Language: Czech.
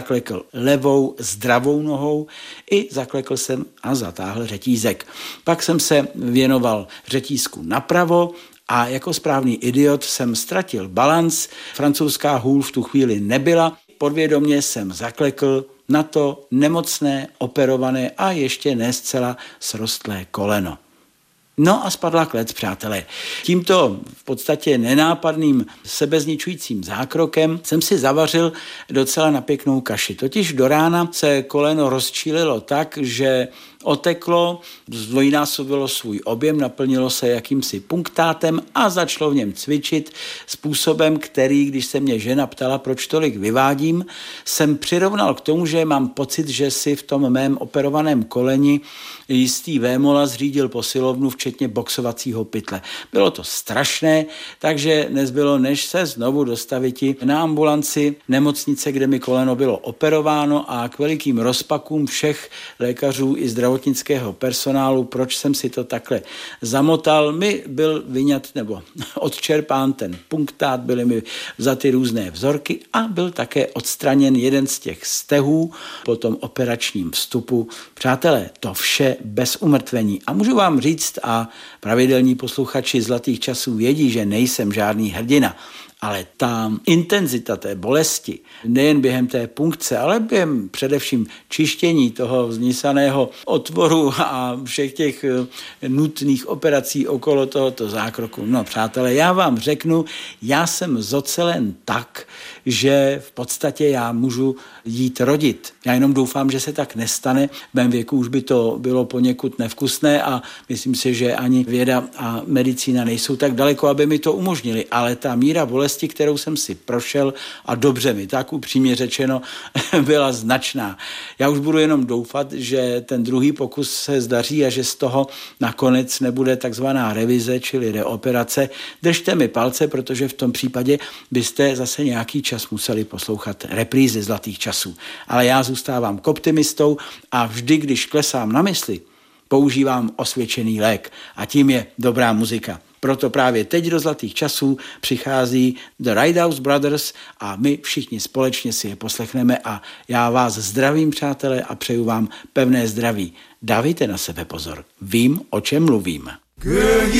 zaklekl levou zdravou nohou i zaklekl jsem a zatáhl řetízek. Pak jsem se věnoval řetízku napravo a jako správný idiot jsem ztratil balanc. Francouzská hůl v tu chvíli nebyla. Podvědomě jsem zaklekl na to nemocné, operované a ještě ne zcela srostlé koleno. No a spadla klec, přátelé. Tímto v podstatě nenápadným sebezničujícím zákrokem jsem si zavařil docela na pěknou kaši. Totiž do rána se koleno rozčílilo tak, že oteklo, zdvojnásobilo svůj objem, naplnilo se jakýmsi punktátem a začalo v něm cvičit způsobem, který, když se mě žena ptala, proč tolik vyvádím, jsem přirovnal k tomu, že mám pocit, že si v tom mém operovaném koleni jistý vémola zřídil posilovnu, včetně boxovacího pytle. Bylo to strašné, takže nezbylo, než se znovu dostaviti na ambulanci nemocnice, kde mi koleno bylo operováno a k velikým rozpakům všech lékařů i zdravotnického personálu, proč jsem si to takhle zamotal, mi byl vyňat nebo odčerpán ten punktát, byly mi vzaty různé vzorky a byl také odstraněn jeden z těch stehů po tom operačním vstupu. Přátelé, to vše bez umrtvení. A můžu vám říct, a pravidelní posluchači Zlatých časů vědí, že nejsem žádný hrdina, ale ta intenzita té bolesti, nejen během té punkce, ale během především čištění toho vznisaného otvoru a všech těch nutných operací okolo tohoto zákroku. No přátelé, já vám řeknu, já jsem zocelen tak, že v podstatě já můžu jít rodit. Já jenom doufám, že se tak nestane. V mém věku už by to bylo poněkud nevkusné a myslím si, že ani věda a medicína nejsou tak daleko, aby mi to umožnili. Ale ta míra bolesti, kterou jsem si prošel, a dobře mi, tak upřímně řečeno, byla značná. Já už budu jenom doufat, že ten druhý pokus se zdaří a že z toho nakonec nebude takzvaná revize, čili reoperace. Držte mi palce, protože v tom případě byste zase nějaký čas museli poslouchat reprízy Zlatých časů. Ale já zůstávám optimistou a vždy, když klesám na mysli, používám osvědčený lék a tím je dobrá muzika. Proto právě teď do Zlatých časů přichází The Ridehouse Brothers a my všichni společně si je poslechneme a já vás zdravím, přátelé, a přeju vám pevné zdraví. Dávejte na sebe pozor. Vím, o čem mluvím.